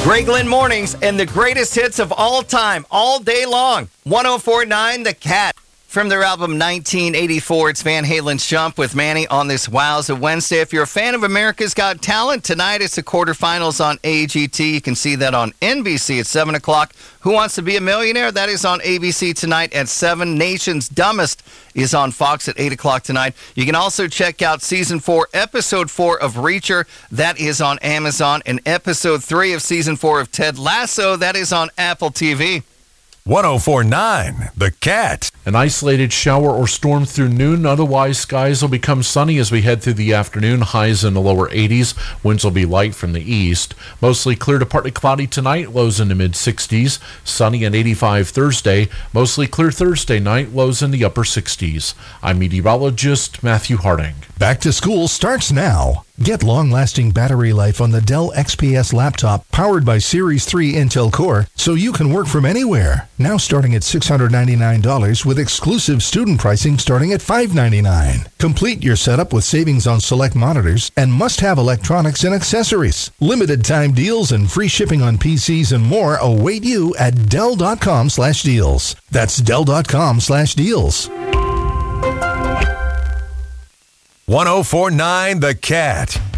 Greg Lynn Mornings and the greatest hits of all time, all day long. 104.9 The Cat. From their album 1984, it's Van Halen's Jump with Manny on this Wowza Wednesday. If you're a fan of America's Got Talent, tonight it's the quarterfinals on AGT. You can see that on NBC at 7 o'clock. Who Wants to Be a Millionaire? That is on ABC tonight at 7. Nation's Dumbest is on Fox at 8 o'clock tonight. You can also check out Season 4, Episode 4 of Reacher. That is on Amazon. And Episode 3 of Season 4 of Ted Lasso. That is on Apple TV. 104.9 The Cat. An isolated shower or storm through noon. Otherwise, skies will become sunny as we head through the afternoon. Highs in the lower 80s. Winds will be light from the east. Mostly clear to partly cloudy tonight. Lows in the mid-60s. Sunny and 85 Thursday. Mostly clear Thursday night. Lows in the upper 60s. I'm meteorologist Matthew Harding. Back to school starts now. Get long-lasting battery life on the Dell XPS laptop powered by Series 3 Intel Core so you can work from anywhere. Now starting at $699 with exclusive student pricing starting at $599. Complete your setup with savings on select monitors and must-have electronics and accessories. Limited time deals and free shipping on PCs and more await you at Dell.com/deals. That's Dell.com/deals. 104.9 The Cat.